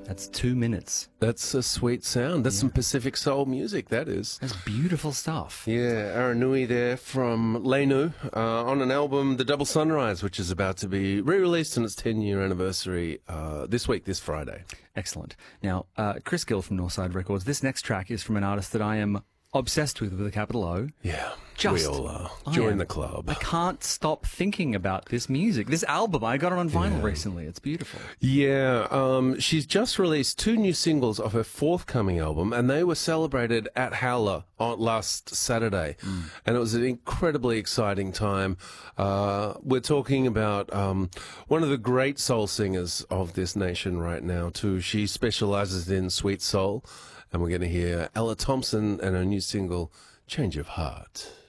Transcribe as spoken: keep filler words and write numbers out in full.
That's two minutes. That's a sweet sound. That's Yeah. some Pacific soul music, that is. That's beautiful stuff. Yeah, Aranui there from Leinu uh, on an album, The Double Sunrise, which is about to be re-released on its ten-year anniversary uh, this week, this Friday. Excellent. Now, uh, Chris Gill from Northside Records. This next track is from an artist that I am obsessed with, with a capital O. Yeah, Just, we all are. I Join am. the club. I can't stop thinking about this music. This album, I got it on vinyl Yeah. recently. It's beautiful. Yeah, um, she's just released two new singles of her forthcoming album, and they were celebrated at Howler on last Saturday, mm. and it was an incredibly exciting time. Uh, we're talking about um, one of the great soul singers of this nation right now, too. She specializes in sweet soul, and we're going to hear Ella Thompson and her new single, Change of Heart.